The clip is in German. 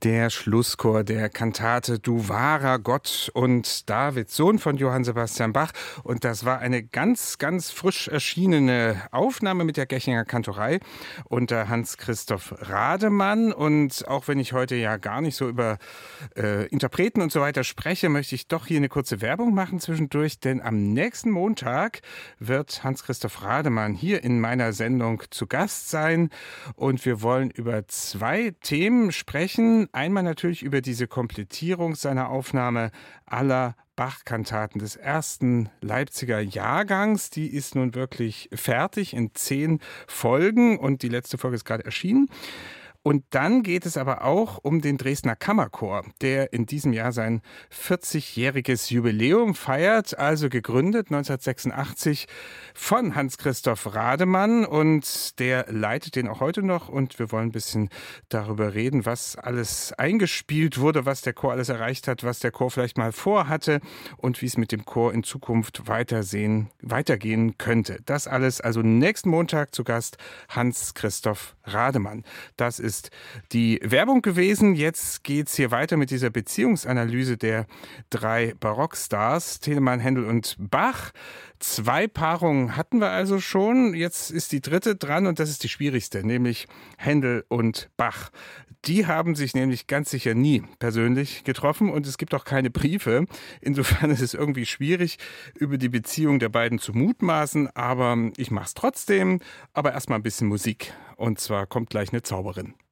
Der Schlusschor der Kantate Du wahrer Gott und David, Sohn von Johann Sebastian Bach. Und das war eine ganz, ganz frisch erschienene Aufnahme mit der Gechinger Kantorei unter Hans-Christoph Rademann. Und auch wenn ich heute ja gar nicht so über Interpreten und so weiter spreche, möchte ich doch hier eine kurze Werbung machen zwischendurch. Denn am nächsten Montag wird Hans-Christoph Rademann hier in meiner Sendung zu Gast sein. Und wir wollen über zwei Themen sprechen. Einmal natürlich über diese Komplettierung seiner Aufnahme aller Bach-Kantaten des ersten Leipziger Jahrgangs. Die ist nun wirklich fertig in 10 Folgen und die letzte Folge ist gerade erschienen. Und dann geht es aber auch um den Dresdner Kammerchor, der in diesem Jahr sein 40-jähriges Jubiläum feiert, also gegründet 1986 von Hans-Christoph Rademann, und der leitet den auch heute noch, und wir wollen ein bisschen darüber reden, was alles eingespielt wurde, was der Chor alles erreicht hat, was der Chor vielleicht mal vorhatte und wie es mit dem Chor in Zukunft weitergehen könnte. Das alles also nächsten Montag zu Gast Hans-Christoph Rademann. Das ist die Werbung gewesen. Jetzt geht's hier weiter mit dieser Beziehungsanalyse der 3 Barockstars, Telemann, Händel und Bach. 2 Paarungen hatten wir also schon. Jetzt ist die 3. dran und das ist die schwierigste, nämlich Händel und Bach. Die haben sich nämlich ganz sicher nie persönlich getroffen und es gibt auch keine Briefe. Insofern ist es irgendwie schwierig, über die Beziehung der beiden zu mutmaßen, aber ich mache es trotzdem. Aber erstmal ein bisschen Musik, und zwar kommt gleich eine Zauberin.